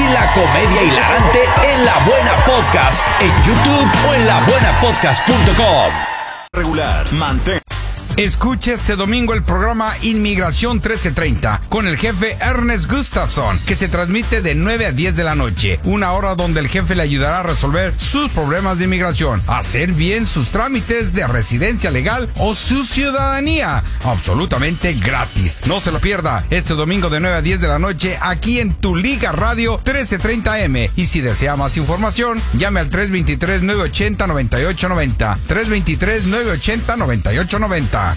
y la comedia hilarante en La Buena Podcast, en YouTube o en labuenapodcast.com. Regular, mantén. Escucha este domingo el programa Inmigración 1330 con el jefe Ernest Gustafson, que se transmite de 9 a 10 de la noche. Una hora donde el jefe le ayudará a resolver sus problemas de inmigración, hacer bien sus trámites de residencia legal o su ciudadanía. Absolutamente gratis. No se lo pierda este domingo de 9 a 10 de la noche aquí en Tu Liga Radio 1330M. Y si desea más información, llame al 323-980-9890. 323-980-9890.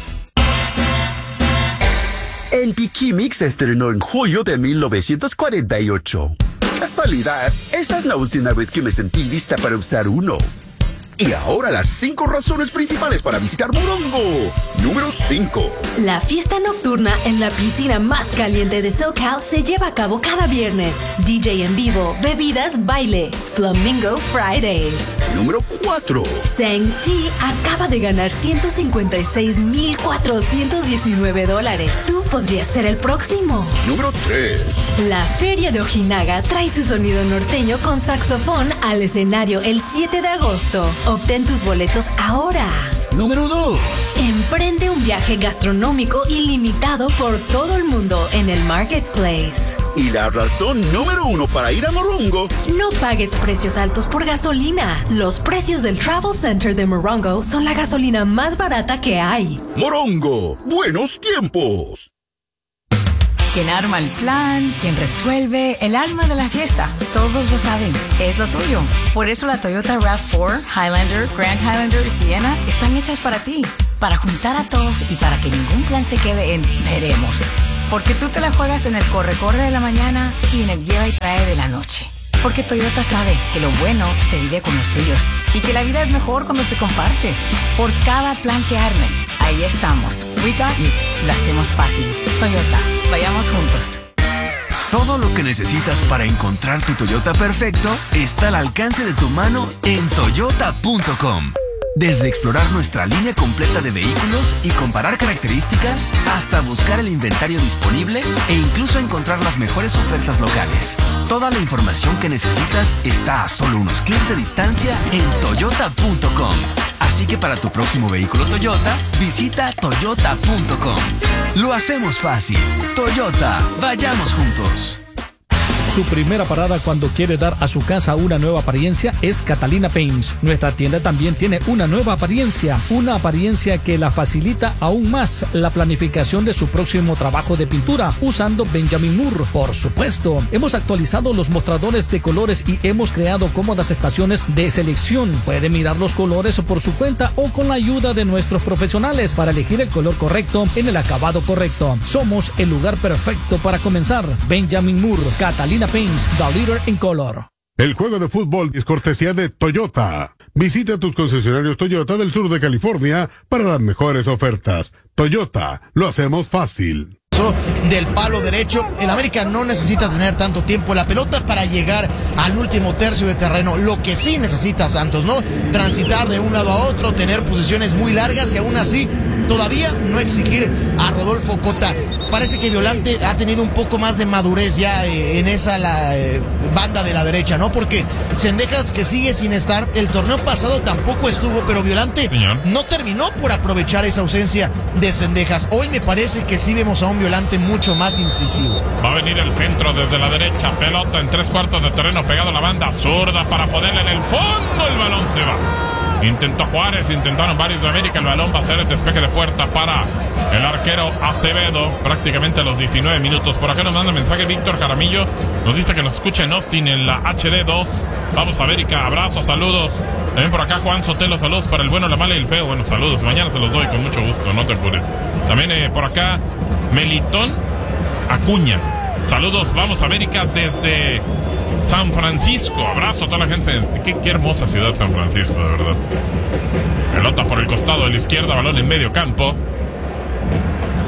El Piquimix se estrenó en julio de 1948. Casualidad, esta es la última vez que me sentí lista para usar uno. Y ahora las 5 razones principales para visitar Morongo. Número 5. La fiesta nocturna en la piscina más caliente de SoCal se lleva a cabo cada viernes. DJ en vivo, bebidas, baile. Flamingo Fridays. Número 4. Seng-Ti acaba de ganar $156,419. Tú podrías ser el próximo. Número 3. La Feria de Ojinaga trae su sonido norteño con saxofón al escenario el 7 de agosto. Obtén tus boletos ahora. Número 2. Emprende un viaje gastronómico ilimitado por todo el mundo en el Marketplace. Y la razón número 1 para ir a Morongo. No pagues precios altos por gasolina. Los precios del Travel Center de Morongo son la gasolina más barata que hay. Morongo, buenos tiempos. Quien arma el plan, quien resuelve, el alma de la fiesta. Todos lo saben, es lo tuyo. Por eso la Toyota RAV4, Highlander, Grand Highlander y Sienna están hechas para ti. Para juntar a todos y para que ningún plan se quede en veremos. Porque tú te la juegas en el corre-corre de la mañana y en el lleva y trae de la noche. Porque Toyota sabe que lo bueno se vive con los tuyos y que la vida es mejor cuando se comparte. Por cada plan que armes, ahí estamos. We got you. Lo hacemos fácil. Toyota, vayamos juntos. Todo lo que necesitas para encontrar tu Toyota perfecto está al alcance de tu mano en toyota.com. Desde explorar nuestra línea completa de vehículos y comparar características, hasta buscar el inventario disponible e incluso encontrar las mejores ofertas locales. Toda la información que necesitas está a solo unos clics de distancia en toyota.com. Así que para tu próximo vehículo Toyota, visita toyota.com. Lo hacemos fácil. Toyota, vayamos juntos. Su primera parada cuando quiere dar a su casa una nueva apariencia es Catalina Paints. Nuestra tienda también tiene una nueva apariencia que la facilita aún más la planificación de su próximo trabajo de pintura usando Benjamin Moore. Por supuesto, hemos actualizado los mostradores de colores y hemos creado cómodas estaciones de selección. Puede mirar los colores por su cuenta o con la ayuda de nuestros profesionales para elegir el color correcto en el acabado correcto. Somos el lugar perfecto para comenzar. Benjamin Moore, Catalina Paints, the leader in color. El juego de fútbol es cortesía de Toyota. Visita tus concesionarios Toyota del sur de California para las mejores ofertas. Toyota, lo hacemos fácil. Del palo derecho, el América no necesita tener tanto tiempo la pelota para llegar al último tercio de terreno. Lo que sí necesita Santos, ¿no? Transitar de un lado a otro, tener posiciones muy largas y aún así todavía no exigir a Rodolfo Cota. Parece que Violante ha tenido un poco más de madurez ya en esa banda de la derecha, ¿no? Porque Zendejas, que sigue sin estar, el torneo pasado tampoco estuvo, pero Violante no terminó por aprovechar esa ausencia de Zendejas. Hoy me parece que sí vemos a un Violante mucho más incisivo. Va a venir el centro desde la derecha, pelota en 3/4 de terreno pegado a la banda zurda para ponerle en el fondo, el balón se va. Intentó Juárez, intentaron varios de América, el balón va a ser el despeje de puerta para el arquero Acevedo, prácticamente a los 19 minutos. Por acá nos manda mensaje Víctor Jaramillo, nos dice que nos escucha en Austin en la HD2. Vamos América, abrazos, saludos. También por acá Juan Sotelo, saludos para el bueno, la mala y el feo. Bueno, saludos, mañana se los doy con mucho gusto, no te apures. También por acá Melitón Acuña, saludos, vamos América desde San Francisco, abrazo a toda la gente. Qué hermosa ciudad San Francisco, de verdad. Pelota por el costado de la izquierda, balón en medio campo.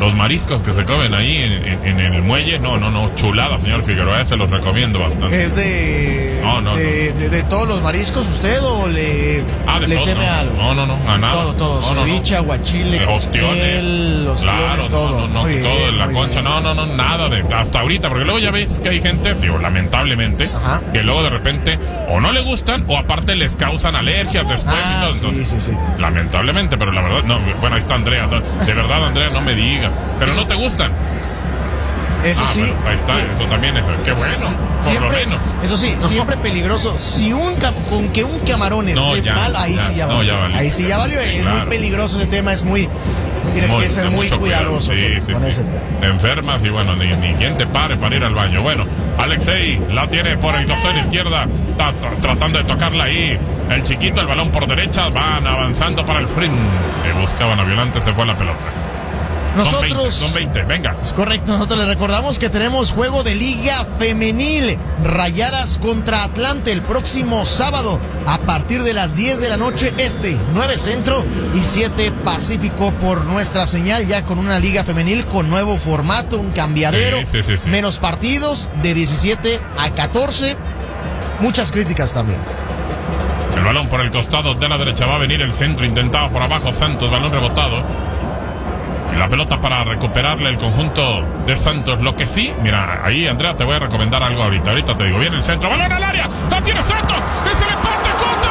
los mariscos que se comen ahí en el muelle, no, chulada, señor Figueroa, se los recomiendo bastante. ¿Es de todos los mariscos usted o le teme algo? No, a nada. Todo, ceviche, aguachile, ostiones, claro, todo. Todo en la concha, nada de hasta ahorita, porque luego ya ves que hay gente, digo, lamentablemente, que luego de repente o no le gustan o aparte les causan alergias después y todo. Entonces, sí. Lamentablemente, pero la verdad, no, bueno, ahí está Andrea, de verdad, Andrea, no me digas, pero no te gustan. Eso sí. Bueno, ahí está, eso también, qué bueno, por lo menos. Eso sí, siempre peligroso. Si con que un camarón esté mal, ahí sí ya valió. Ahí sí ya valió. Es muy peligroso ese tema, tienes que ser muy cuidadoso con ese tema. Te enfermas y bueno, ni quien te pare para ir al baño. Bueno, Alexei la tiene por el costado izquierda, está tratando de tocarla ahí. El chiquito, el balón por derecha, van avanzando para el frente. Buscaban a Violante, se fue la pelota. Son 20, venga. Es correcto, nosotros les recordamos que tenemos juego de Liga Femenil, Rayadas contra Atlante el próximo sábado a partir de las 10 de la noche 9 Centro y 7 Pacífico por nuestra señal, ya con una Liga Femenil con nuevo formato, un cambiadero, sí. menos partidos de 17 a 14, muchas críticas también. El balón por el costado de la derecha, va a venir el centro, intentado por abajo Santos, balón rebotado. Y la pelota para recuperarle el conjunto de Santos. Lo que sí, mira, ahí Andrea te voy a recomendar algo ahorita te digo, viene el centro, balón al área, la tiene Santos, es el empate, Cota,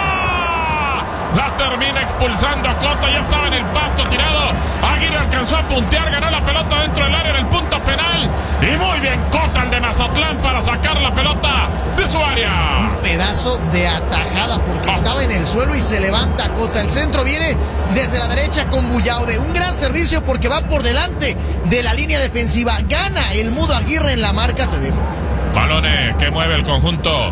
la termina expulsando a Cota, ya estaba en el pasto tirado, Aguirre alcanzó a puntear, ganó la pelota dentro del área en el punto penal, y muy bien Cota, el de Mazatlán, para sacar la pelota de su área. Un pedazo de atajada porque estaba en el suelo y se levanta Cota. El centro viene desde la derecha con Bullaude, un gran servicio porque va por delante de la línea defensiva, gana el Mudo Aguirre en la marca, te dejo. Balones que mueve el conjunto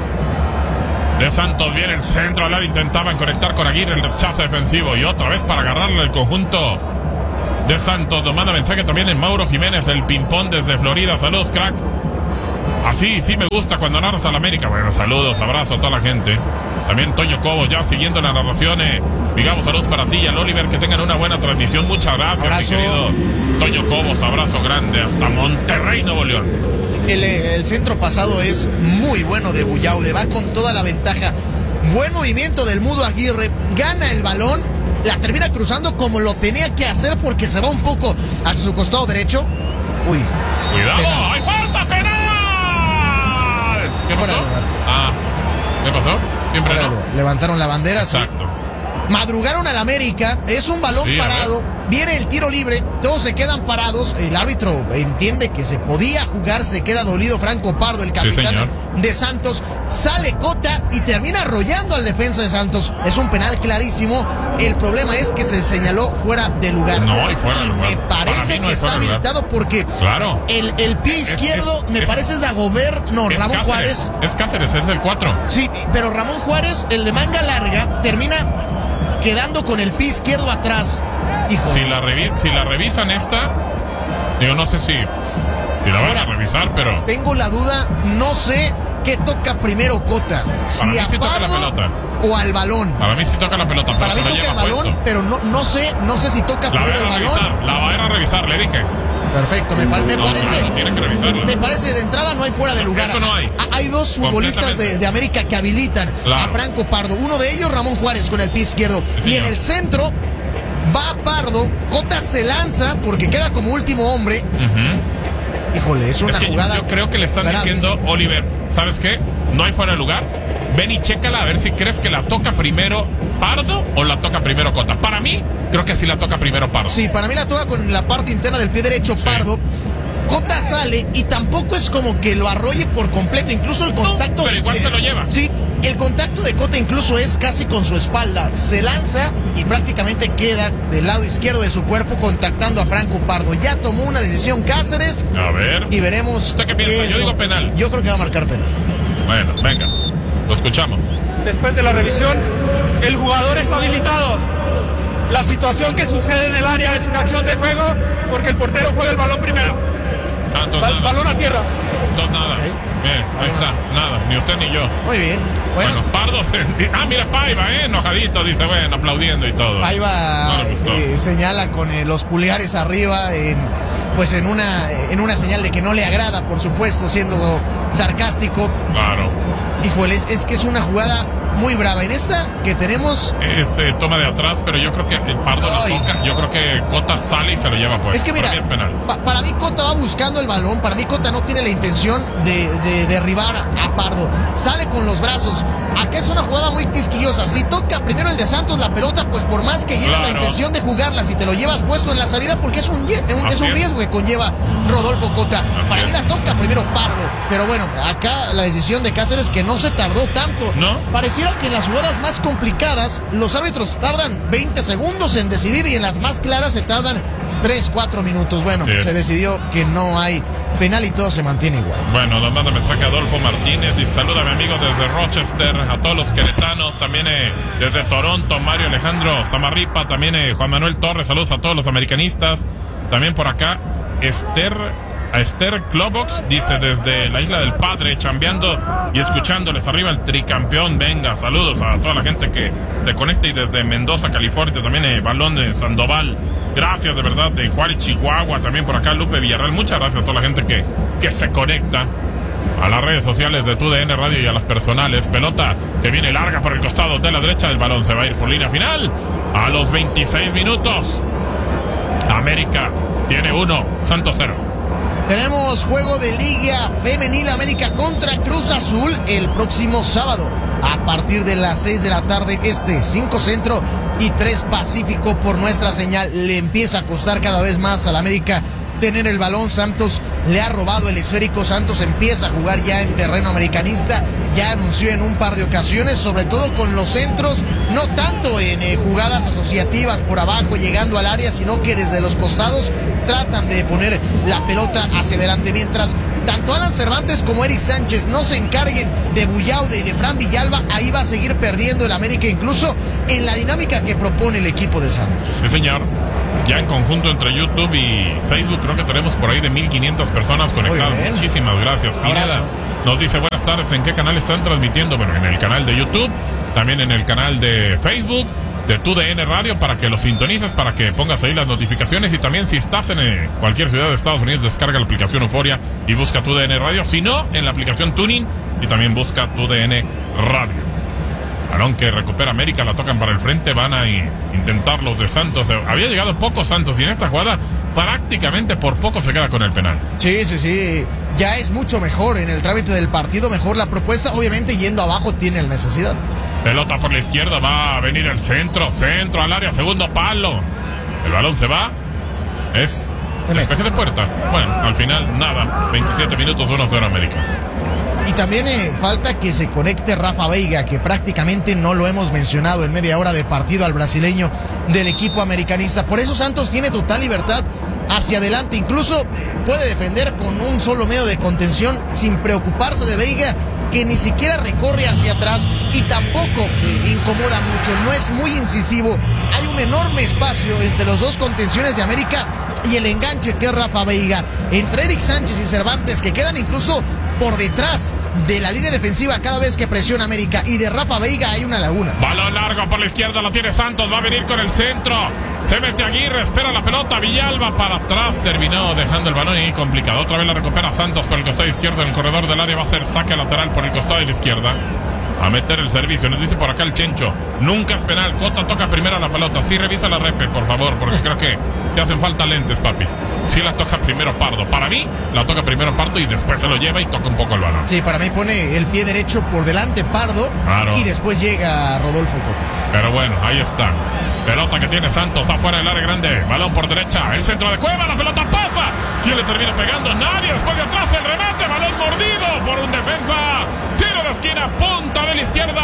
de Santos, viene el centro al área, intentaban conectar con Aguirre, el rechazo defensivo y otra vez para agarrarle el conjunto de Santos. Nos manda mensaje también en Mauro Jiménez, el ping-pong desde Florida, saludos crack. Así sí me gusta cuando narras al América. Bueno, saludos, abrazo a toda la gente. También Toño Cobo ya siguiendo la narración. Digamos, saludos para ti y al Oliver, que tengan una buena transmisión. Muchas gracias, abrazo. Mi querido Toño Cobos, abrazo grande hasta Monterrey, Nuevo León. El centro pasado es muy bueno de Bullaude, va con toda la ventaja. Buen movimiento del Mudo Aguirre, gana el balón, la termina cruzando como lo tenía que hacer porque se va un poco hacia su costado derecho. Uy, cuidado, penal. ¡Hay falta, penal! ¿Qué pasó? ¿Qué pasó? Siempre no. Levantaron la bandera. Exacto. Sí. Madrugaron al América, es un balón parado, viene el tiro libre, todos se quedan parados, el árbitro entiende que se podía jugar, se queda dolido Franco Pardo, el capitán de Santos, sale Cota y termina arrollando al defensa de Santos. Es un penal clarísimo, el problema es que se señaló fuera de lugar. No, y fuera de lugar. Me parece que está habilitado porque el pie izquierdo me parece es Dagobert, no, Ramón Cáceres, Juárez. Es Cáceres, es el 4. Sí, pero Ramón Juárez, el de manga larga, termina quedando con el pie izquierdo atrás. Hijo. Si la revisan esta, digo, no sé si la van a revisar, pero tengo la duda, no sé qué toca primero Cota. Si a Pardo o al balón. Para mí sí toca la pelota. Para mí toca el balón, puesto. Pero no sé si toca primero el balón. La van a revisar, le dije. Perfecto, me parece. Tiene que revisarla. Me parece de entrada no hay fuera de lugar. Eso no hay. Hay dos futbolistas de América que habilitan a Franco Pardo. Uno de ellos, Ramón Juárez, con el pie izquierdo. Sí, y en el centro va Pardo. Cota se lanza porque queda como último hombre. Híjole, es una jugada. Yo creo que le están diciendo, Oliver, ¿sabes qué? No hay fuera de lugar. Ven y chécala a ver si crees que la toca primero Pardo o la toca primero Cota. Para mí, creo que sí la toca primero Pardo. Sí, para mí la toca con la parte interna del pie derecho Pardo. Cota sale y tampoco es como que lo arrolle por completo. Incluso el contacto. Pero igual se lo lleva. Sí, el contacto de Cota incluso es casi con su espalda. Se lanza y prácticamente queda del lado izquierdo de su cuerpo contactando a Franco Pardo. Ya tomó una decisión Cáceres. A ver. Y veremos. ¿Usted qué piensa? Yo digo penal. Yo creo que va a marcar penal. Bueno, venga. Lo escuchamos. Después de la revisión, el jugador está habilitado. La situación que sucede en el área es una acción de juego porque el portero juega el balón primero. Balón a tierra. Nada. Bien, ahí está. Nada. ni usted ni yo. Muy bien. Bueno, Pardo mira, Paiva, enojadito, dice, bueno, aplaudiendo y todo. Paiva señala con los pulgares arriba en una señal de que no le agrada, por supuesto, siendo sarcástico. Claro. Híjole, es que es una jugada muy brava. En esta que tenemos... toma de atrás, pero yo creo que el Pardo la toca. Yo creo que Cota sale y se lo lleva pues. Es que mira, para mí es penal. Para mí Cota va buscando el balón. Para mí Cota no tiene la intención de derribar a Pardo. Sale con los brazos. Acá es una jugada muy quisquillosa. Si toca primero el de Santos la pelota, pues por más que lleve la intención de jugarla, si te lo llevas puesto en la salida, porque es un riesgo que conlleva Rodolfo Cota. Para mí la toca primero Pardo. Pero bueno, acá la decisión de Cáceres que no se tardó tanto. ¿No? Pareciera que en las jugadas más complicadas los árbitros tardan 20 segundos en decidir y en las más claras se tardan 3-4 minutos. Bueno, se decidió que no hay penal y todo se mantiene igual. Bueno, nos manda mensaje Adolfo Martínez, dice, saluda a mi amigo desde Rochester, a todos los queretanos, también desde Toronto, Mario Alejandro Zamarripa, también Juan Manuel Torres, saludos a todos los americanistas, también por acá Esther Klobox dice desde la Isla del Padre, chambeando y escuchándoles arriba el tricampeón. Venga, saludos a toda la gente que se conecta y desde Mendoza, California, también Balón de Sandoval. Gracias de verdad, de Juárez, Chihuahua, también por acá Lupe Villarreal. Muchas gracias a toda la gente que se conecta a las redes sociales de TUDN Radio y a las personales. Pelota que viene larga por el costado de la derecha del balón. Se va a ir por línea final a los 26 minutos. América tiene 1, Santos 0. Tenemos juego de Liga Femenil América contra Cruz Azul el próximo sábado a partir de las 6 de la tarde 5 Centro y 3 Pacífico por nuestra señal. Le empieza a costar cada vez más al América tener el balón. Santos le ha robado el esférico. Santos empieza a jugar ya en terreno americanista. Ya anunció en un par de ocasiones, sobre todo con los centros, no tanto en jugadas asociativas por abajo llegando al área, sino que desde los costados tratan de poner la pelota hacia adelante, mientras tanto Alan Cervantes como Eric Sánchez no se encarguen de Bullaude y de Fran Villalba. Ahí va a seguir perdiendo el América, incluso en la dinámica que propone el equipo de Santos. Sí, señor. Ya en conjunto entre YouTube y Facebook creo que tenemos por ahí de 1,500 personas conectadas. Muchísimas gracias. Pineda nos dice buenas tardes, ¿en qué canal están transmitiendo? Bueno, en el canal de YouTube, también en el canal de Facebook de TUDN Radio, para que lo sintonices, para que pongas ahí las notificaciones, y también si estás en cualquier ciudad de Estados Unidos, descarga la aplicación Euforia y busca TUDN Radio, si no, en la aplicación Tuning y también busca TUDN Radio. Balón que recupera América, la tocan para el frente, van a intentar los de Santos. Había llegado poco Santos y en esta jugada prácticamente por poco se queda con el penal. Sí. Ya es mucho mejor en el trámite del partido, mejor la propuesta. Obviamente yendo abajo tiene la necesidad. Pelota por la izquierda, va a venir el centro al área, segundo palo. El balón se va. Es despeje de puerta. Bueno, al final nada. 27 minutos, 1-0 América. Y también falta que se conecte Rafa Veiga, que prácticamente no lo hemos mencionado en media hora de partido al brasileño del equipo americanista. Por eso Santos tiene total libertad hacia adelante. Incluso puede defender con un solo medio de contención sin preocuparse de Veiga, que ni siquiera recorre hacia atrás y tampoco incomoda mucho. No es muy incisivo. Hay un enorme espacio entre los dos contenciones de América y el enganche que es Rafa Veiga. Entre Eric Sánchez y Cervantes, que quedan incluso por detrás de la línea defensiva cada vez que presiona América, y de Rafa Veiga hay una laguna. Balón largo por la izquierda, lo tiene Santos, va a venir con el centro, se mete Aguirre, espera la pelota, Villalba para atrás, terminó dejando el balón y complicado. Otra vez la recupera Santos por el costado izquierdo, en el corredor del área va a ser saque lateral por el costado de la izquierda. A meter el servicio, nos dice por acá el Chencho, nunca es penal, Cota toca primero la pelota. Sí, revisa la repe, por favor, porque creo que te hacen falta lentes, papi. Sí la toca primero Pardo, para mí la toca primero Pardo y después se lo lleva y toca un poco el balón. Sí, para mí pone el pie derecho por delante Pardo, claro, y después llega Rodolfo Cota. Pero bueno, ahí está. Pelota que tiene Santos afuera del área grande, balón por derecha, el centro de Cueva, la pelota pasa. ¿Quién le termina pegando? Nadie. Después de atrás el remate, balón mordido por un defensa. Tiro de esquina, punta de la izquierda.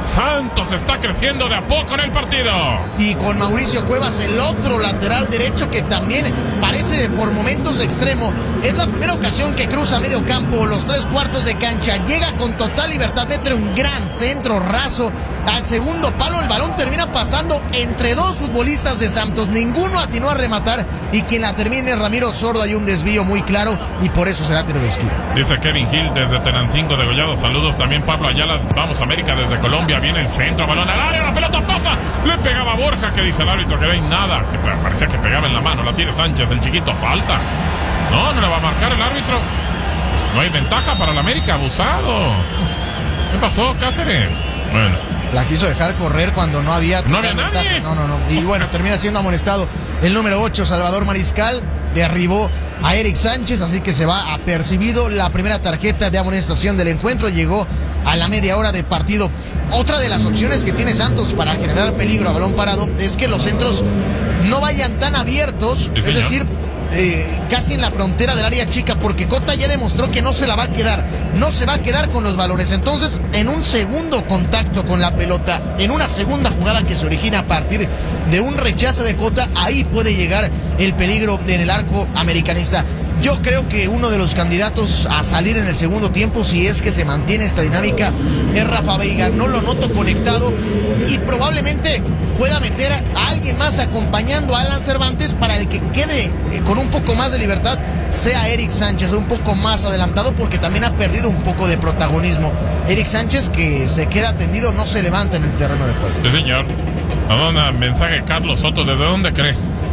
Santos está creciendo de a poco en el partido. Y con Mauricio Cuevas, el otro lateral derecho que también parece por momentos extremo. Es la primera ocasión que cruza medio campo, los 3/4 de cancha. Llega con total libertad, mete un gran centro raso al segundo palo. El balón termina pasando entre dos futbolistas de Santos. Ninguno atinó a rematar y quien la termina es Ramiro Sordo. Hay un desvío muy claro y por eso será tiro de esquina. Dice Kevin Gil desde Tenancingo, Degollado. Saludos también Pablo Ayala. Vamos América desde Colombia. Viene el centro, balón al área, la pelota pasa. Le pegaba a Borja, que dice el árbitro que no hay nada. Que parecía que pegaba en la mano. La tiene Sánchez, el chiquito. Falta. No le va a marcar el árbitro. Pues no hay ventaja para el América. Abusado. ¿Qué pasó, Cáceres? Bueno. La quiso dejar correr cuando no había nadie. No. Y bueno, termina siendo amonestado el número 8, Salvador Mariscal. Derribó a Eric Sánchez, así que se va apercibido. La primera tarjeta de amonestación del encuentro llegó a la media hora de partido. Otra de las opciones que tiene Santos para generar peligro a balón parado es que los centros no vayan tan abiertos, es decir, casi en la frontera del área chica, porque Cota ya demostró que no se la va a quedar, no se va a quedar con los balones. Entonces, en un segundo contacto con la pelota, en una segunda jugada que se origina a partir de un rechazo de Cota, ahí puede llegar el peligro en el arco americanista. Yo creo que uno de los candidatos a salir en el segundo tiempo, si es que se mantiene esta dinámica, es Rafa Veiga. No lo noto conectado y probablemente pueda meter a alguien más acompañando a Alan Cervantes para el que quede con un poco más de libertad, sea Eric Sánchez, un poco más adelantado, porque también ha perdido un poco de protagonismo. Eric Sánchez, que se queda tendido, no se levanta en el terreno de juego. Sí, señor. ¿A mensaje Carlos Soto? ¿Desde dónde cree?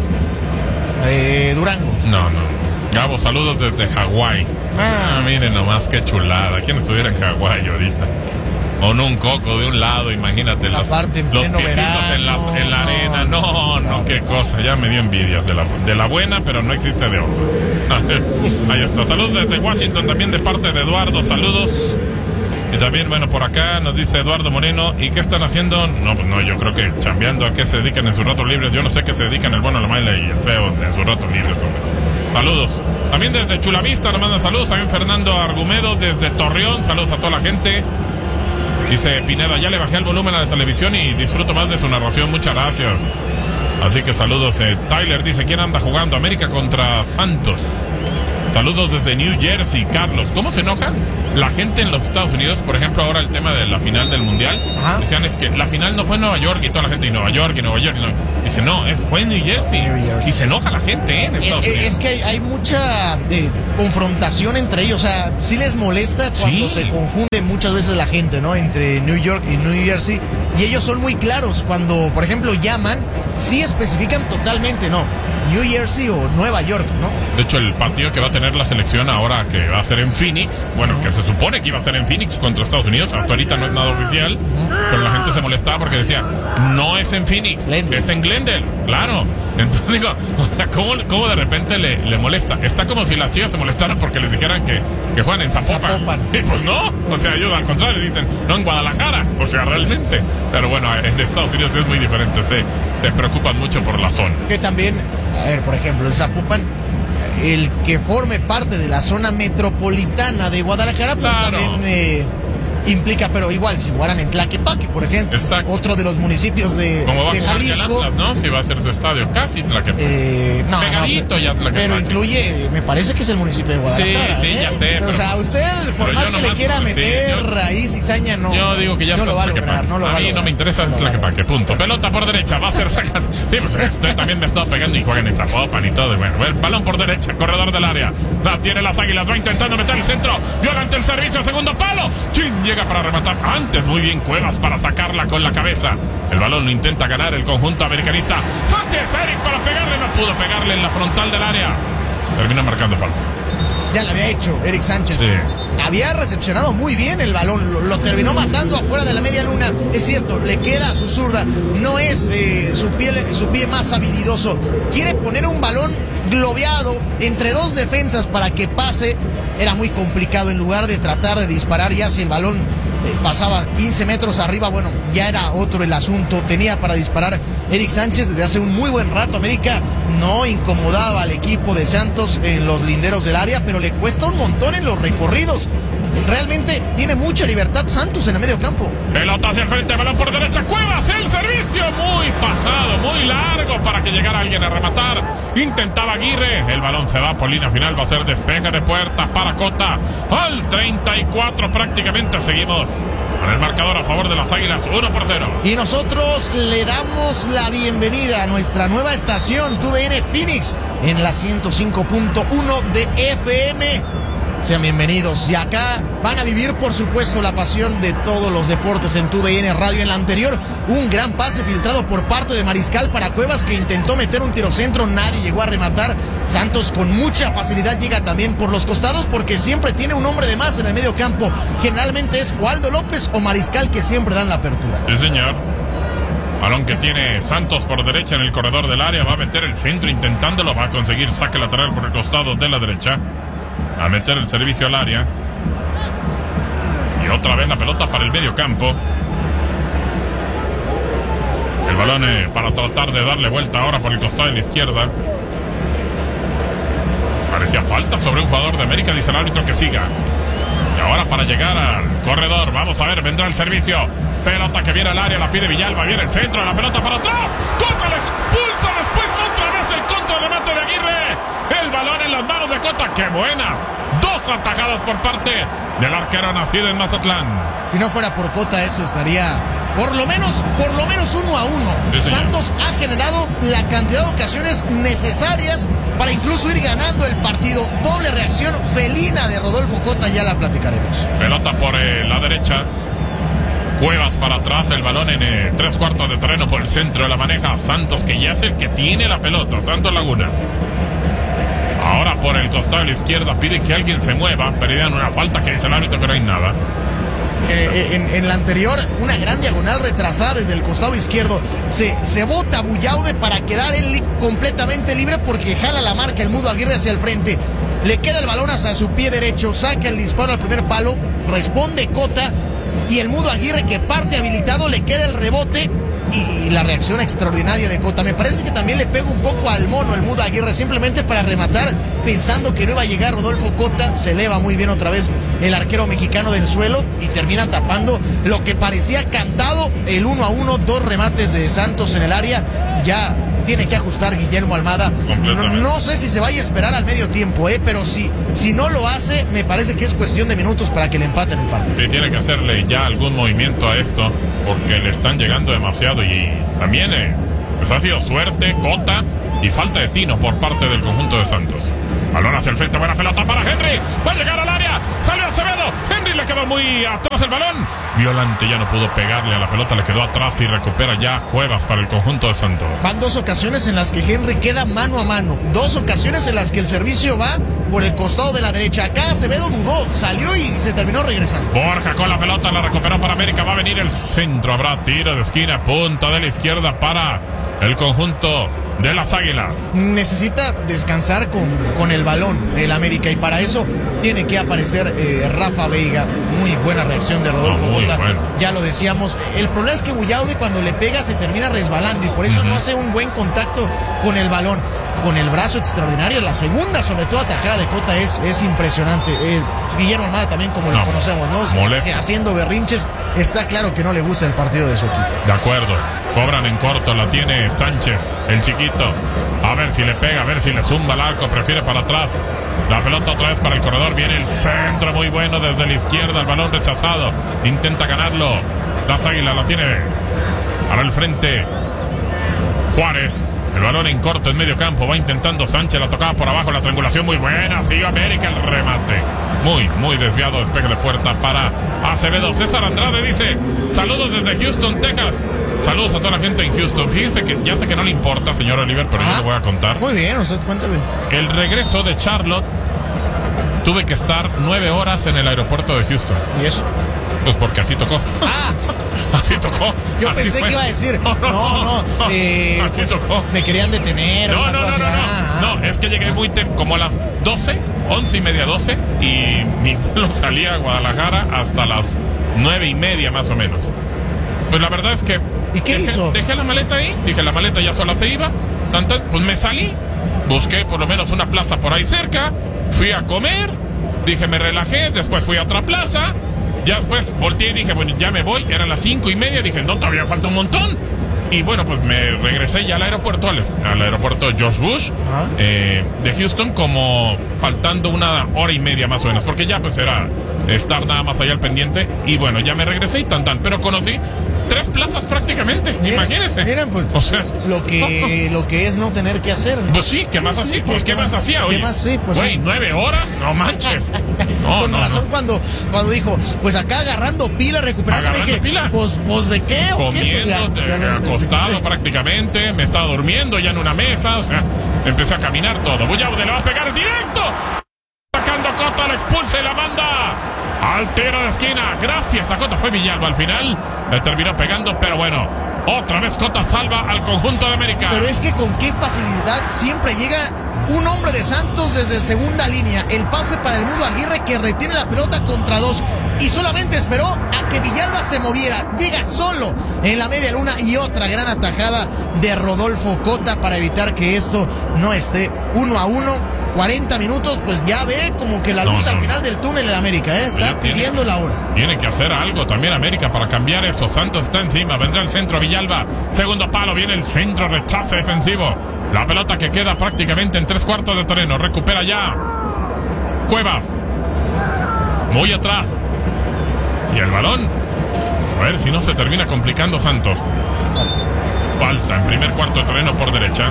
Durango. No. Gabo, saludos desde Hawái. Miren nomás qué chulada. ¿Quién estuviera en Hawái ahorita? Con un coco de un lado, imagínate. Los quesitos verano, en la arena. No, qué cosa. Ya me dio envidia de la buena, pero no existe de otra. Ahí está. Saludos desde Washington, también de parte de Eduardo. Saludos. Y también, bueno, por acá nos dice Eduardo Moreno. ¿Y qué están haciendo? No, yo creo que chambeando. ¿A qué se dedican en sus ratos libres? Yo no sé qué se dedican el bueno, la mala y el feo en sus ratos libres, hombre. Saludos. También desde Chulavista nos mandan saludos. También Fernando Argumedo desde Torreón. Saludos a toda la gente. Dice Pineda, ya le bajé el volumen a la televisión y disfruto más de su narración. Muchas gracias. Así que saludos. Tyler dice, ¿quién anda jugando? América contra Santos. Saludos desde New Jersey, Carlos. ¿Cómo se enojan la gente en los Estados Unidos? Por ejemplo, ahora el tema de la final del Mundial. Ajá. Decían, es que la final no fue en Nueva York y toda la gente, y Nueva York. Dice, no, fue en New Jersey. Y se enoja la gente en Estados Unidos. Es que hay mucha confrontación entre ellos. O sea, sí les molesta cuando se confunde muchas veces la gente, ¿no? Entre New York y New Jersey. Y ellos son muy claros. Cuando, por ejemplo, llaman, sí especifican totalmente, ¿no? New Jersey o Nueva York, ¿no? De hecho, el partido que va a tener la selección ahora, que va a ser en Phoenix, bueno, que se supone que iba a ser en Phoenix contra Estados Unidos, hasta ahorita no es nada oficial, pero la gente se molestaba porque decía, no es en Phoenix, es en Glendale, claro. Entonces digo, o sea, ¿cómo de repente le molesta? Está como si las chicas se molestaran porque les dijeran que juegan en Zapopan. Y pues no, o sea, ellos al contrario dicen, no, en Guadalajara, o sea, realmente. Pero bueno, en Estados Unidos es muy diferente, se preocupan mucho por la zona. Que también, a ver, por ejemplo, en Zapopan, el que forme parte de la zona metropolitana de Guadalajara, pues claro, también implica, pero igual, si jugaran en Tlaquepaque, por ejemplo, exacto, otro de los municipios de Jalisco. Atlas, ¿no? Si va a ser su estadio, casi Tlaquepaque. Pegadito ya Tlaquepaque. Pero incluye, me parece que es el municipio de Guadalajara. Sí, ya sé. O sea, usted, por más que le quiera meter ahí cizaña, no. Yo digo que ya no lo va a lograr, a mí no me interesa Tlaquepaque, punto. Pelota por derecha, va a ser sacada. Sí, pues usted también me está pegando y juegan en Zapopan y todo. Bueno, el balón por derecha, corredor del área. La tiene las Águilas, va intentando meter el centro. Violante el servicio, segundo palo. ¿Quién llega para rematar? Antes, muy bien Cuevas para sacarla con la cabeza. El balón lo intenta ganar el conjunto americanista. Sánchez, Eric para pegarle, no pudo pegarle en la frontal del área. Termina marcando falta. Ya lo había hecho Eric Sánchez. Sí. Había recepcionado muy bien el balón, lo terminó matando afuera de la media luna. Es cierto, le queda a su zurda, no es su pie más habilidoso. Quiere poner un balón globeado entre dos defensas para que pase. Era muy complicado, en lugar de tratar de disparar, ya si el balón pasaba 15 metros arriba, bueno, ya era otro el asunto. Tenía para disparar Eric Sánchez desde hace un muy buen rato. América no incomodaba al equipo de Santos en los linderos del área, pero le cuesta un montón en los recorridos. realmente tiene mucha libertad Santos en el medio campo. Pelota hacia el frente, balón por derecha, Cuevas, el servicio muy pasado, muy largo para que llegara alguien a rematar. Intentaba Aguirre, el balón se va por línea final, va a ser despeje de puerta para Cota. Al 34 prácticamente seguimos con el marcador a favor de las Águilas, 1-0. Y nosotros le damos la bienvenida a nuestra nueva estación TUDN Phoenix en la 105.1 de FM. Sean bienvenidos. Y acá van a vivir, por supuesto, la pasión de todos los deportes en TUDN Radio. En la anterior, un gran pase filtrado por parte de Mariscal para Cuevas, que intentó meter un tirocentro, nadie llegó a rematar. Santos con mucha facilidad llega también por los costados, porque siempre tiene un hombre de más en el medio campo. Generalmente es Waldo López o Mariscal, que siempre dan la apertura. Sí, señor. Balón que tiene Santos por derecha en el corredor del área, va a meter el centro intentándolo, va a conseguir saque lateral por el costado de la derecha. A meter el servicio al área. Y otra vez la pelota para el medio campo. El balón para tratar de darle vuelta ahora por el costado de la izquierda. Parecía falta sobre un jugador de América, dice el árbitro que siga. Y ahora para llegar al corredor, vamos a ver, vendrá el servicio. Pelota que viene al área, la pide Villalba, viene el centro, la pelota para atrás. Cota la expulsa, después otra vez el contrarremate de Aguirre. El balón en las manos de Cota, ¡qué buena! 2 atajadas por parte del arquero nacido en Mazatlán. Si no fuera por Cota, esto estaría por lo menos 1-1. Sí, Santos ha generado la cantidad de ocasiones necesarias para incluso ir ganando el partido. Doble reacción felina de Rodolfo Cota, ya la platicaremos. Pelota por la derecha. Cuevas para atrás, el balón en 3/4 de terreno por el centro, la maneja Santos, que ya es el que tiene la pelota, Santos Laguna. Ahora por el costado de la izquierda pide que alguien se mueva, pedían una falta que dice el árbitro que no hay nada. En la anterior, una gran diagonal retrasada desde el costado izquierdo. Se bota Bullaude para quedar él completamente libre, porque jala la marca el Mudo Aguirre hacia el frente. Le queda el balón hacia su pie derecho, saca el disparo al primer palo, responde Cota, y el Mudo Aguirre, que parte habilitado, le queda el rebote. Y la reacción extraordinaria de Cota. Me parece que también le pega un poco al mono el Mudo Aguirre, simplemente para rematar, pensando que no iba a llegar Rodolfo Cota. Se eleva muy bien otra vez el arquero mexicano del suelo y termina tapando lo que parecía cantado, el 1-1, 2 remates de Santos en el área. Ya tiene que ajustar Guillermo Almada. No sé si se vaya a esperar al medio tiempo, pero si no lo hace, me parece que es cuestión de minutos para que le empaten el partido. Sí, tiene que hacerle ya algún movimiento a esto, porque le están llegando demasiado. Y también pues ha sido suerte, Cota, y falta de tino por parte del conjunto de Santos. Balón hacia el frente, buena pelota para Henry, va a llegar al área, salió Acevedo, Henry le quedó muy atrás el balón, Violante ya no pudo pegarle a la pelota, le quedó atrás y recupera ya Cuevas para el conjunto de Santos. Van 2 ocasiones en las que Henry queda mano a mano, 2 ocasiones en las que el servicio va por el costado de la derecha. Acá Acevedo dudó, salió y se terminó regresando. Borja con la pelota, la recuperó para América, va a venir el centro, habrá tiro de esquina, punta de la izquierda para el conjunto de las Águilas. Necesita descansar con el balón el América, y para eso tiene que aparecer Rafa Veiga. Muy buena reacción de Rodolfo Cota. Bueno. Ya lo decíamos, el problema es que Bullaude cuando le pega se termina resbalando, y por eso no hace un buen contacto con el balón. Con el brazo extraordinario, la segunda sobre todo atajada de Cota es impresionante. Guillermo Almada también, como lo conocemos, ¿no? Haciendo berrinches, está claro que no le gusta el partido de su equipo. De acuerdo, cobran en corto, la tiene Sánchez, el chiquito. A ver si le pega, a ver si le zumba el arco, prefiere para atrás. La pelota otra vez para el corredor, viene el centro muy bueno desde la izquierda, el balón rechazado, intenta ganarlo. Las Águilas la tiene para el frente Juárez. El balón en corto en medio campo, va intentando Sánchez, la tocaba por abajo, la triangulación muy buena, sigue América, el remate. Muy desviado, despeje de puerta para Acevedo. César Andrade dice, saludos desde Houston, Texas. Saludos a toda la gente en Houston. Fíjense que ya sé que no le importa, señor Oliver, pero yo le voy a contar. Muy bien, usted cuéntame. El regreso de Charlotte, tuve que estar 9 horas en el aeropuerto de Houston. ¿Y eso? Pues porque así tocó. Así tocó. Yo así pensé fue. que iba a decir, así pues, tocó. me querían detener. No, es que llegué muy como a las 12, 11:30, 12, y mi vuelo salía a Guadalajara hasta las 9:30 más o menos. Pues la verdad es que... ¿Y qué hizo? Dejé la maleta ahí, dije la maleta ya sola se iba, pues me salí, busqué por lo menos una plaza por ahí cerca, fui a comer, dije, me relajé, después fui a otra plaza, ya después volteé y dije, bueno, ya me voy, eran las 5:30, dije, no, todavía falta un montón. Y bueno, pues me regresé ya al aeropuerto, al aeropuerto George Bush de Houston, como faltando 1 hora y media más o menos, porque ya pues era estar nada más allá al pendiente. Y bueno, ya me regresé y tan, pero conocí 3 plazas prácticamente, imagínense. Miren, pues, o sea, lo que es no tener que hacer, ¿no? Pues sí, ¿qué más así? Pues, ¿qué más hacía? Oye, ¿qué más? Sí, pues, güey, 9 horas, no manches. Con razón, cuando dijo, pues acá agarrando pila, recuperando, dije, pila. Pues ¿de qué? Comiendo, acostado prácticamente, me estaba durmiendo ya en una mesa, o sea, empecé a caminar todo. Buyaude le va a pegar directo. Sacando Cota, la expulsa y la manda al tiro de esquina. Gracias a Cota, fue Villalba al final, le terminó pegando, pero bueno, otra vez Cota salva al conjunto de América. Pero es que con qué facilidad siempre llega un hombre de Santos desde segunda línea. El pase para el Mudo Aguirre, que retiene la pelota contra 2 y solamente esperó a que Villalba se moviera. Llega solo en la media luna y otra gran atajada de Rodolfo Cota para evitar que esto no esté 1-1. 40 minutos, pues ya ve como que la luz al final del túnel en América, está pidiendo la hora. Tiene que hacer algo también América para cambiar eso. Santos está encima, vendrá el centro Villalba, segundo palo, viene el centro, rechace defensivo. La pelota que queda prácticamente en 3/4 de terreno, recupera ya Cuevas, muy atrás, y el balón, a ver si no se termina complicando Santos. Falta en primer cuarto de terreno por derecha.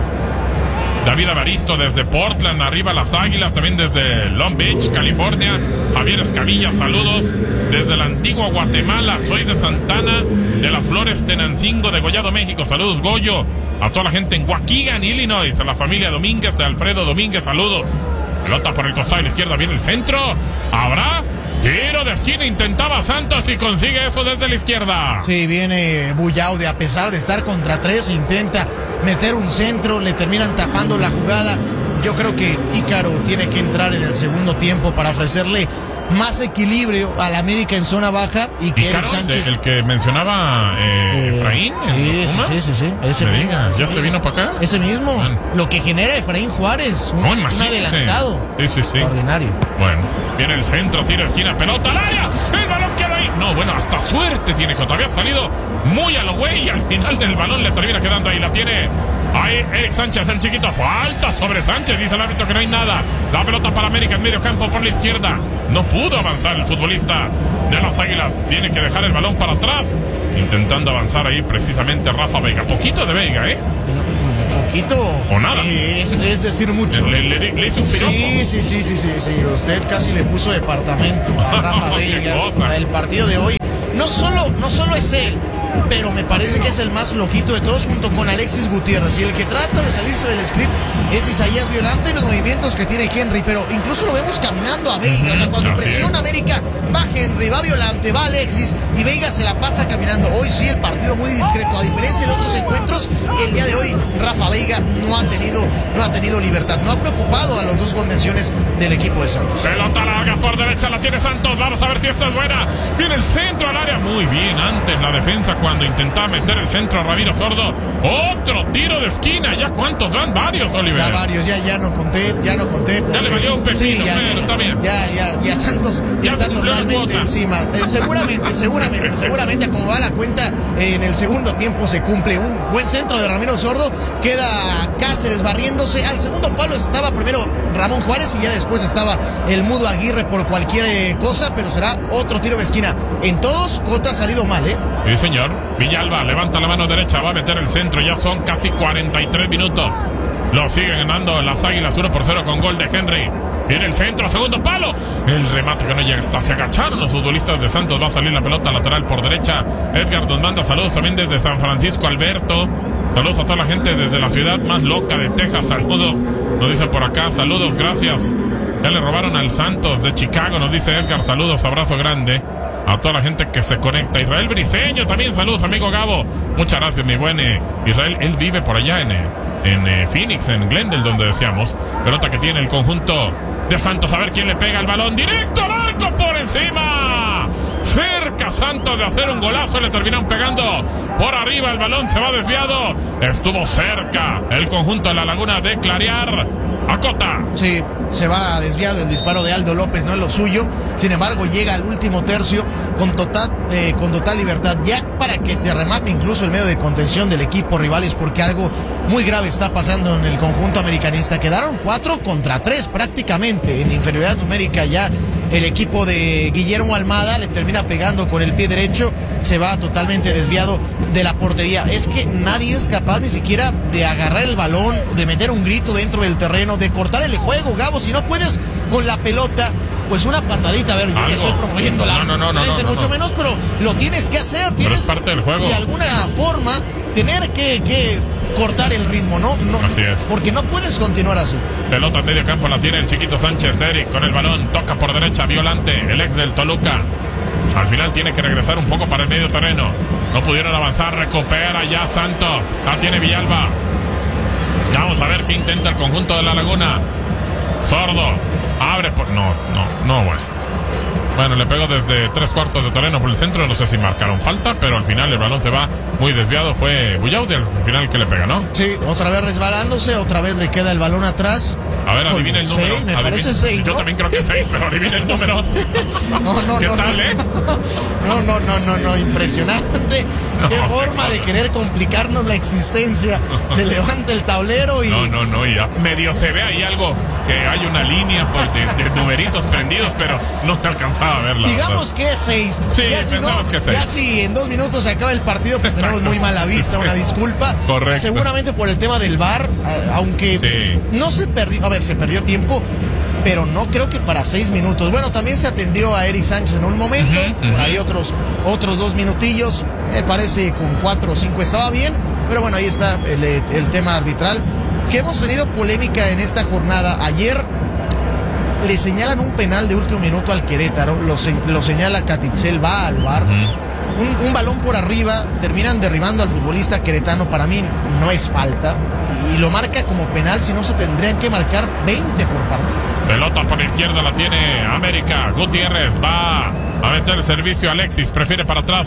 David Avaristo desde Portland, arriba las Águilas, también desde Long Beach, California. Javier Escamilla, saludos desde la antigua Guatemala. Soy de Santana de las Flores, Tenancingo, de Gollado, México. Saludos, Goyo. A toda la gente en Waukegan, Illinois. A la familia Domínguez, de Alfredo Domínguez, saludos. Pelota por el costado de la izquierda, viene el centro. Habrá tiro de esquina, intentaba Santos y consigue eso desde la izquierda. Sí, viene Buyaude, a pesar de estar contra 3, intenta meter un centro, le terminan tapando la jugada. Yo creo que Ícaro tiene que entrar en el segundo tiempo para ofrecerle más equilibrio al América en zona baja y que Eric Sánchez, el que mencionaba Efraín. Sí. Ese mismo, ¿Ya se vino para acá? Ese mismo. Bueno. Lo que genera Efraín Juárez. Un adelantado. Sí. Extraordinario. Bueno, viene el centro, tira esquina, pelota al área. El balón queda ahí. No, bueno, hasta suerte tiene que todavía ha salido muy a lo güey y al final del balón le termina quedando ahí. La tiene ahí Eric Sánchez, el chiquito. Falta sobre Sánchez, dice el árbitro que no hay nada. La pelota para América en medio campo por la izquierda. No pudo avanzar el futbolista de las Águilas. Tiene que dejar el balón para atrás. Intentando avanzar ahí precisamente Rafa Veiga. Poquito de Veiga, Poquito. O nada. Es decir mucho. Le hizo un piropo. Sí. Usted casi le puso departamento a Rafa Veiga. El partido de hoy. No solo es él, pero me parece que es el más flojito de todos junto con Alexis Gutiérrez. Y el que trata de salirse del script es Isaías Violante y los movimientos que tiene Henry. Pero incluso lo vemos caminando a Veiga. O sea, cuando presiona América, va Henry, va Violante, va Alexis y Veiga se la pasa caminando. Hoy sí el partido muy discreto. A diferencia de otros encuentros, el día de hoy Rafa Veiga no ha tenido libertad. No ha preocupado a los dos contenciones del equipo de Santos. Pelota larga por derecha, la tiene Santos. Vamos a ver si esta es buena. Viene el centro al área. Muy bien, antes la defensa cuando intentaba meter el centro a Ramiro Sordo. Otro tiro de esquina. ¿Ya cuántos van? Varios, Oliver. Ya varios, ya no conté. Ya le valió un pepino, pero está bien. Ya Santos está totalmente encima. Seguramente como va la cuenta, en el segundo tiempo se cumple. Un buen centro de Ramiro Sordo. Queda Cáceres barriéndose. Al segundo palo estaba primero Ramón Juárez y ya después estaba el Mudo Aguirre por cualquier cosa, pero será otro tiro de esquina. En todos, Cota ha salido mal, Sí, señor. Villalba levanta la mano derecha, va a meter el centro. Ya son casi 43 minutos. Lo siguen ganando las Águilas 1-0 con gol de Henry. Viene el centro, segundo palo. El remate que no llega, hasta se agacharon los futbolistas de Santos. Va a salir la pelota lateral por derecha. Edgar nos manda saludos también desde San Francisco, Alberto. Saludos a toda la gente desde la ciudad más loca de Texas. Saludos, nos dicen por acá. Saludos, gracias. Ya le robaron al Santos de Chicago, nos dice Edgar. Saludos, abrazo grande a toda la gente que se conecta. Israel Briseño también, saludos, amigo Gabo. Muchas gracias, mi buen Israel. Él vive por allá en Phoenix, en Glendale, donde decíamos. Pelota que tiene el conjunto de Santos. A ver quién le pega el balón. Directo al arco por encima. Cerca Santos de hacer un golazo. Le terminan pegando por arriba. El balón se va desviado. Estuvo cerca el conjunto de La Laguna de clarear. a Cota. Sí, se va desviado el disparo de Aldo López, no es lo suyo. Sin embargo, llega al último tercio con total libertad, ya para que te remate incluso el medio de contención del equipo rivales, porque algo muy grave está pasando en el conjunto americanista. Quedaron 4-3 prácticamente en inferioridad numérica ya. El equipo de Guillermo Almada le termina pegando con el pie derecho, se va totalmente desviado de la portería. Es que nadie es capaz ni siquiera de agarrar el balón, de meter un grito dentro del terreno, de cortar el juego, Gabo. Si no puedes con la pelota, pues una patadita. A ver, yo estoy promoviendo la violencia, mucho menos, pero lo tienes que hacer. Pero es parte del juego. De alguna forma, tener que cortar el ritmo, ¿no? Así es. Porque no puedes continuar así. Pelota en medio campo, la tiene el chiquito Sánchez. Eric con el balón, toca por derecha, Violante, el ex del Toluca. Al final tiene que regresar un poco para el medio terreno. No pudieron avanzar, recupera ya Santos. La tiene Villalba. Vamos a ver qué intenta el conjunto de La Laguna. Sordo, abre por... No, bueno. Bueno, le pegó desde 3/4 de terreno por el centro. No sé si marcaron falta, pero al final el balón se va muy desviado. Fue Bullaude al final que le pega, ¿no? Sí, otra vez resbalándose, otra vez le queda el balón atrás. A ver, adivina el número. 6, me parece 6, ¿no? Yo también creo que 6, pero adivina el número. ¿Qué tal, No, impresionante. Qué forma de querer complicarnos la existencia. Se levanta el tablero y... No, y medio se ve ahí algo, que hay una línea pues, de numeritos prendidos, pero no se alcanzaba a verla. Digamos que es 6. Sí, pensamos que es 6. Ya si en 2 minutos se acaba el partido, pues tenemos muy mala vista, una disculpa. Correcto. Seguramente por el tema del VAR, aunque no se perdió... A ver, se perdió tiempo, pero no creo que para 6 minutos. Bueno, también se atendió a Eric Sánchez en un momento, por ahí otros 2 minutillos, me parece con 4 o 5 estaba bien, pero bueno, ahí está el tema arbitral, que hemos tenido polémica en esta jornada. Ayer le señalan un penal de último minuto al Querétaro, lo señala Catitzel, va al VAR. Un balón por arriba, terminan derribando al futbolista queretano. Para mí no es falta y lo marca como penal, si no se tendrían que marcar 20 por partido. Pelota por la izquierda, la tiene América. Gutiérrez va a meter el servicio. Alexis prefiere para atrás.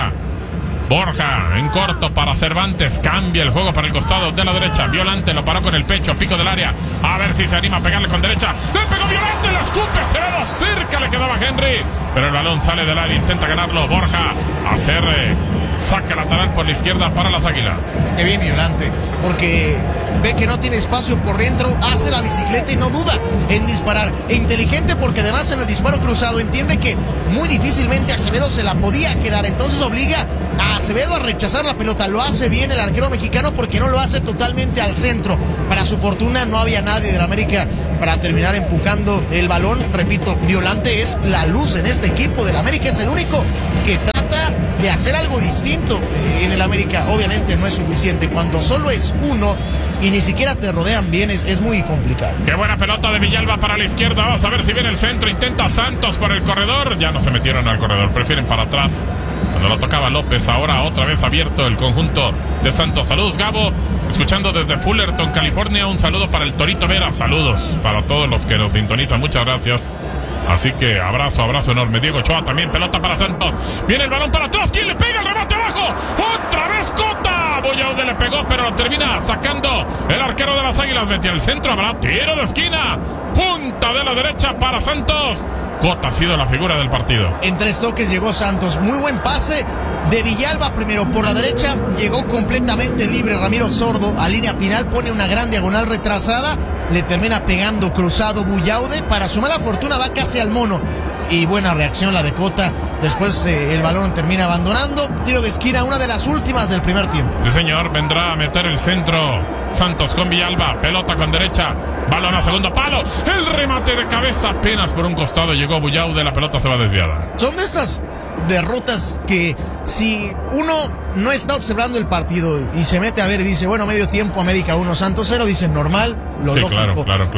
Borja en corto para Cervantes, cambia el juego para el costado de la derecha. Violante lo paró con el pecho, pico del área, a ver si se anima a pegarle con derecha. Le pegó Violante, la escupe, se ve cerca, le quedaba Henry, pero el balón sale del área, intenta ganarlo Borja, hacer saque lateral por la izquierda para las Águilas. Qué bien Violante, porque ve que no tiene espacio por dentro, hace la bicicleta y no duda en disparar. E inteligente, porque además en el disparo cruzado entiende que muy difícilmente Acevedo se la podía quedar, entonces obliga a Acevedo a rechazar la pelota. Lo hace bien el arquero mexicano, porque no lo hace totalmente al centro. Para su fortuna no había nadie del América para terminar empujando el balón. Repito, Violante es la luz en este equipo del América, es el único que trata de hacer algo distinto en el América. Obviamente no es suficiente cuando solo es uno y ni siquiera te rodean bien, es muy complicado. Qué buena pelota de Villalba para la izquierda. Vamos a ver si viene el centro. Intenta Santos por el corredor. Ya no se metieron al corredor, prefieren para atrás. Cuando lo tocaba López, ahora otra vez abierto el conjunto de Santos. Saludos, Gabo. Escuchando desde Fullerton, California. Un saludo para el Torito Vera. Saludos para todos los que nos sintonizan. Muchas gracias. Así que abrazo enorme. Diego Ochoa también, pelota para Santos. Viene el balón para atrás. ¿Quién le pega? El remate abajo. Otra vez Cota. Bullaude le pegó, pero lo termina sacando el arquero de las Águilas. Metió el centro. Habrá tiro de esquina. Punta de la derecha para Santos. Cota ha sido la figura del partido. En 3 toques llegó Santos. Muy buen pase de Villalba primero por la derecha. Llegó completamente libre Ramiro Sordo a línea final. Pone una gran diagonal retrasada. Le termina pegando cruzado Bullaude. Para su mala fortuna va casi al mono. Y buena reacción la de Cota. Después el balón termina abandonando. Tiro de esquina, una de las últimas del primer tiempo. Sí, señor. Vendrá a meter el centro Santos con Villalba. Pelota con derecha. Balón a segundo palo. El remate de cabeza apenas por un costado. Llegó Bullaude. La pelota se va desviada. Son de estas derrotas que si uno no está observando el partido y se mete a ver y dice, bueno, medio tiempo América 1, Santos 0, dice normal, lo sí, lógico. Claro.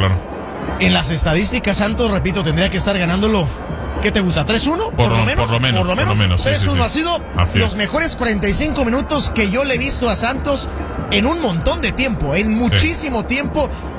En las estadísticas, Santos, repito, tendría que estar ganándolo. ¿Qué te gusta? ¿3-1? Por lo menos. 3-1 sí. Ha sido los mejores 45 minutos que yo le he visto a Santos en un montón de tiempo, en muchísimo tiempo.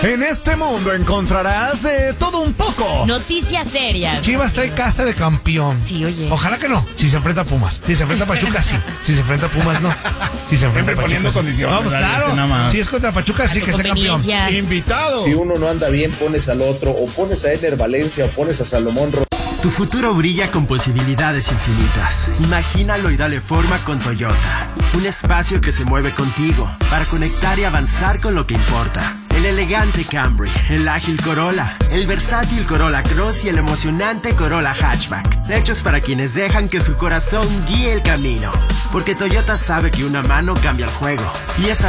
En este mundo encontrarás de todo un poco. Noticias serias. Chivas trae casta de campeón. Sí, oye. Ojalá que no. Si se enfrenta a Pumas. Si se enfrenta a Pachuca, sí. Si se enfrenta a Pumas, no. Si se enfrenta a Pachuca, poniendo sí. condiciones. Vamos, claro. Si es contra Pachuca, sí que sea campeón. Invitado. Si uno no anda bien, pones al otro. O pones a Eder Valencia o pones a Salomón. Tu futuro brilla con posibilidades infinitas. Imagínalo y dale forma con Toyota. Un espacio que se mueve contigo para conectar y avanzar con lo que importa. El elegante Camry, el ágil Corolla, el versátil Corolla Cross y el emocionante Corolla Hatchback. Hechos para quienes dejan que su corazón guíe el camino. Porque Toyota sabe que una mano cambia el juego. Y esa